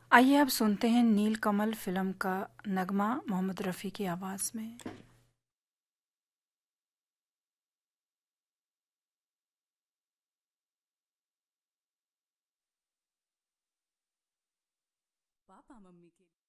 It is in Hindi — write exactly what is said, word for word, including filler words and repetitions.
आइए अब सुनते हैं नील कमल फिल्म का नगमा मोहम्मद रफ़ी की आवाज़ में। पापा मम्मी के